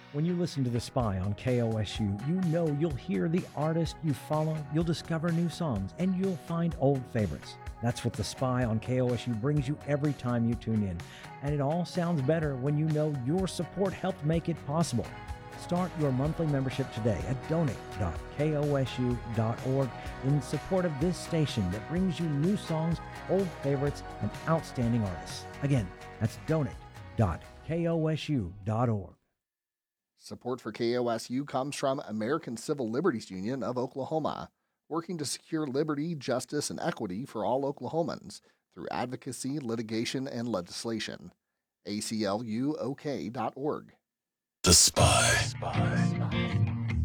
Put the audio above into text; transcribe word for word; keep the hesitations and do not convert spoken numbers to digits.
When you listen to The Spy on K O S U, you know you'll hear the artist you follow, you'll discover new songs, and you'll find old favorites. That's what The Spy on K O S U brings you every time you tune in. And it all sounds better when you know your support helped make it possible. Start your monthly membership today at donate dot K O S U dot org in support of this station that brings you new songs, old favorites, and outstanding artists. Again, that's donate dot K O S U dot org. Support for K O S U comes from American Civil Liberties Union of Oklahoma, working to secure liberty, justice, and equity for all Oklahomans through advocacy, litigation, and legislation. A C L U O K dot org. The Spy. The Spy.